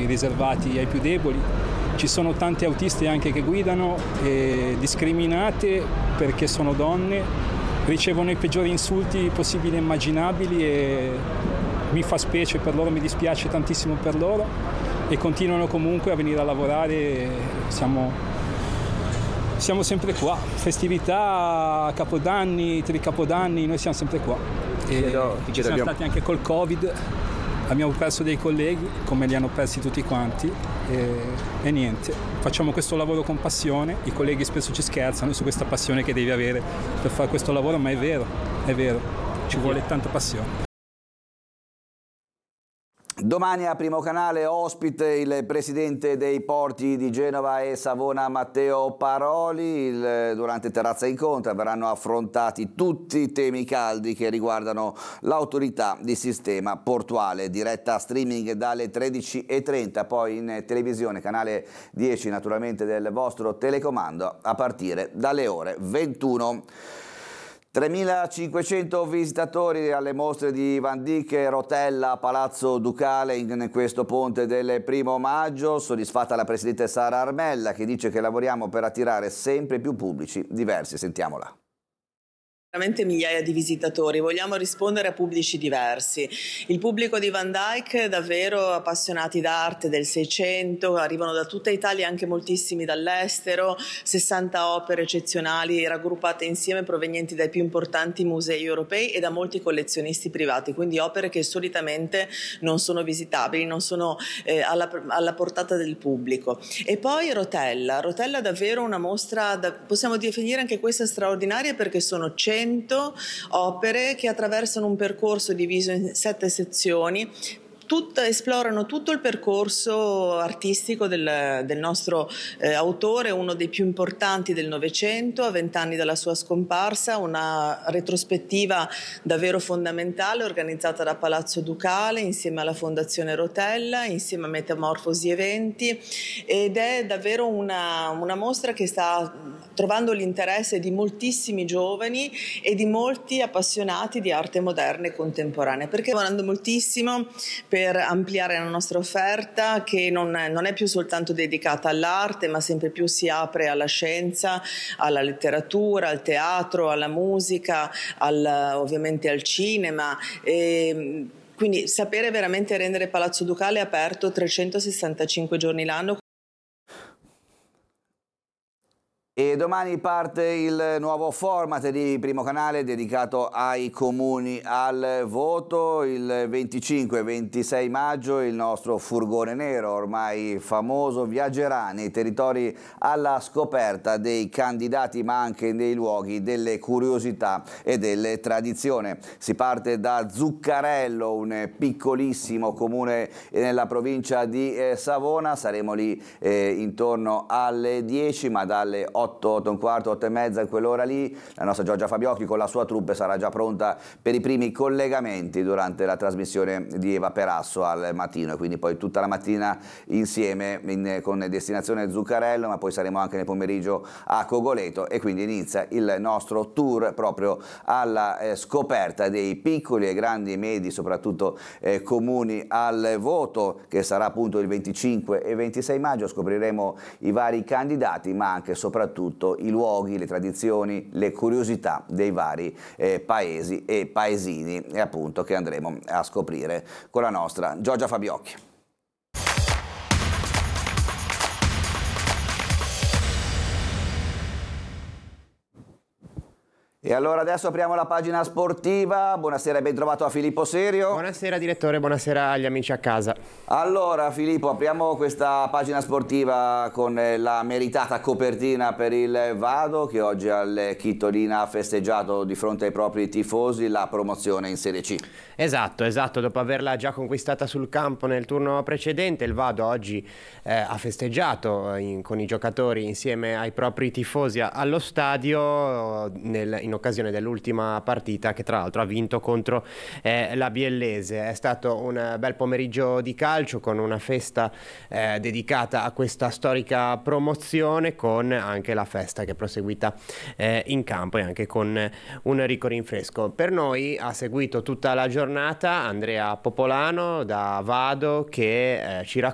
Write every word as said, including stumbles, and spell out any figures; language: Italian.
treni riservati ai più deboli. Ci sono tante autiste anche che guidano eh, discriminate perché sono donne, ricevono i peggiori insulti possibili e immaginabili e mi fa specie per loro, mi dispiace tantissimo per loro e continuano comunque a venire a lavorare. Siamo, siamo sempre qua, festività, capodanni, tricapodanni, noi siamo sempre qua. E chiedo, ci siamo abbiamo... stati anche col Covid, abbiamo perso dei colleghi come li hanno persi tutti quanti e, e niente, facciamo questo lavoro con passione. I colleghi spesso ci scherzano su questa passione che devi avere per fare questo lavoro, ma è vero, è vero, ci vuole tanta passione. Domani a Primo Canale ospite il presidente dei porti di Genova e Savona Matteo Paroli. Il, durante Terrazza Incontra verranno affrontati tutti i temi caldi che riguardano l'autorità di sistema portuale. Diretta streaming dalle tredici e trenta, poi in televisione canale dieci naturalmente del vostro telecomando a partire dalle ore ventuno. tremilacinquecento visitatori alle mostre di Van Dyck e Rotella Palazzo Ducale in questo ponte del primo maggio. Soddisfatta la presidente Sara Armella, che dice che lavoriamo per attirare sempre più pubblici diversi. Sentiamola. Veramente migliaia di visitatori, vogliamo rispondere a pubblici diversi. Il pubblico di Van Dyck, davvero appassionati d'arte del Seicento, arrivano da tutta Italia, anche moltissimi dall'estero, sessanta opere eccezionali raggruppate insieme provenienti dai più importanti musei europei e da molti collezionisti privati, quindi opere che solitamente non sono visitabili, non sono eh, alla, alla portata del pubblico. E poi Rotella, Rotella davvero una mostra, da, possiamo definire anche questa straordinaria perché sono cento opere che attraversano un percorso diviso in sette sezioni. Tutta, esplorano tutto il percorso artistico del, del nostro eh, autore, uno dei più importanti del Novecento, a vent'anni dalla sua scomparsa, una retrospettiva davvero fondamentale organizzata da Palazzo Ducale insieme alla Fondazione Rotella, insieme a Metamorfosi Eventi, ed è davvero una, una mostra che sta trovando l'interesse di moltissimi giovani e di molti appassionati di arte moderna e contemporanea, perché lavorando moltissimo per ampliare la nostra offerta, che non è, non è più soltanto dedicata all'arte, ma sempre più si apre alla scienza, alla letteratura, al teatro, alla musica, al, ovviamente al cinema. E quindi sapere veramente rendere Palazzo Ducale aperto trecentosessantacinque giorni l'anno. E domani parte il nuovo format di Primo Canale dedicato ai comuni al voto. Il venticinque e ventisei maggio il nostro furgone nero, ormai famoso, viaggerà nei territori alla scoperta dei candidati, ma anche nei luoghi delle curiosità e delle tradizioni. Si parte da Zuccarello, un piccolissimo comune nella provincia di eh, Savona. Saremo lì eh, intorno alle dieci, ma dalle otto, otto e un quarto, otto e mezza, in quell'ora lì, la nostra Giorgia Fabiocchi con la sua troupe sarà già pronta per i primi collegamenti durante la trasmissione di Eva Perasso al mattino, e quindi poi tutta la mattina insieme in, con destinazione Zuccarello, ma poi saremo anche nel pomeriggio a Cogoleto, e quindi inizia il nostro tour proprio alla eh, scoperta dei piccoli e grandi e medi, soprattutto eh, comuni al voto, che sarà appunto il venticinque e ventisei maggio. Scopriremo i vari candidati, ma anche soprattutto i luoghi, le tradizioni, le curiosità dei vari eh, paesi e paesini, e appunto che andremo a scoprire con la nostra Giorgia Fabiocchi. E allora adesso apriamo la pagina sportiva. Buonasera e ben trovato a Filippo Serio. Buonasera direttore, buonasera agli amici a casa. Allora Filippo, apriamo questa pagina sportiva con la meritata copertina per il Vado, che oggi al Chitolina ha festeggiato di fronte ai propri tifosi la promozione in Serie C. Esatto, esatto, dopo averla già conquistata sul campo nel turno precedente, il Vado oggi eh, ha festeggiato in, con i giocatori insieme ai propri tifosi allo stadio nel, in occasione dell'ultima partita, che tra l'altro ha vinto contro eh, la Biellese. È stato un bel pomeriggio di calcio con una festa eh, dedicata a questa storica promozione, con anche la festa che è proseguita eh, in campo e anche con un ricco rinfresco. Per noi ha seguito tutta la giornata Andrea Popolano da Vado, che eh, ci racconta